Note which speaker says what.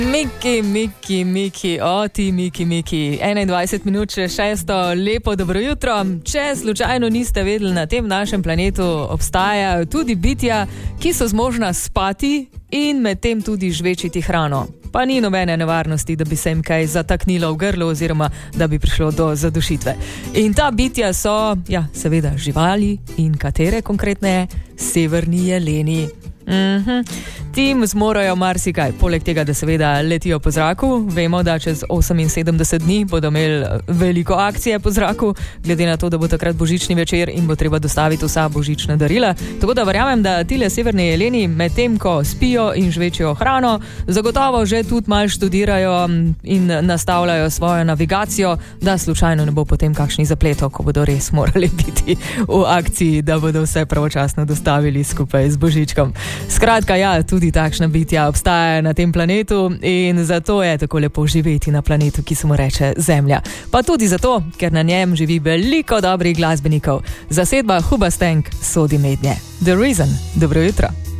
Speaker 1: Miki, ti Miki. 21 minut še 6. Lepo dobro jutro. Če slučajno niste vedeli, na tem našem planetu obstajajo tudi bitja, ki so zmožna spati in medtem tudi žvečiti hrano. Pa ni nobene nevarnosti, da bi se jim kaj zataknilo v grlu oziroma da bi prišlo do zadušitve. In ta bitja so, seveda živali in katere konkretne? Severni jeleni. Tim zmorajo marsikaj, poleg tega, da seveda letijo po zraku. Vemo, da čez 78 dni bodo imeli veliko akcije po zraku, glede na to, da bo takrat božični večer in bo treba dostaviti vsa božična darila. Tako da verjamem, da tile severni jeleni medtem, ko spijo in žvečijo hrano, zagotovo že tudi malo študirajo in nastavljajo svojo navigacijo, da slučajno ne bo potem kakšni zapletov, ko bodo res morali biti v akciji, da bodo vse pravočasno dostavili skupaj z božičkom. Skratka, tudi takšna bitja obstajajo na tem planetu in zato je tako lepo živeti na planetu, ki se mu reče Zemlja. Pa tudi zato, ker na njem živi veliko dobrih glasbenikov. Zasedba Hoobastank sodi mednje. The Reason. Dobro jutro.